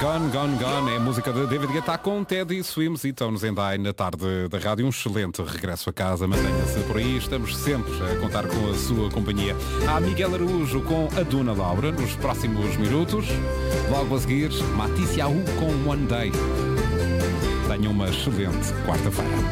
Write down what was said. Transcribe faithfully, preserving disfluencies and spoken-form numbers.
Gone, Gone, Gone é a música de David Guetta com Teddy Swims e Tones and I na tarde da rádio. Um excelente regresso a casa, mantenha-se por aí, estamos sempre a contar com a sua companhia. Há Miguel Araújo com a Duna Laura nos próximos minutos. Logo a seguir, Matisse Ahu com One Day. Tenham uma excelente quarta-feira.